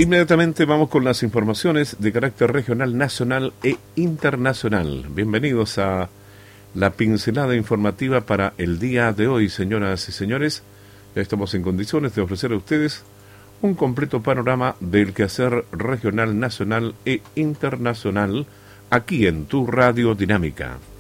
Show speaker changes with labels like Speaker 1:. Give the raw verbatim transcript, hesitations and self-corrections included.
Speaker 1: Inmediatamente vamos con las informaciones de carácter regional, nacional e internacional. Bienvenidos a la pincelada informativa para el día de hoy, señoras y señores. Ya estamos en condiciones de ofrecer a ustedes un completo panorama del quehacer regional, nacional e internacional aquí en tu Radio Dinámica.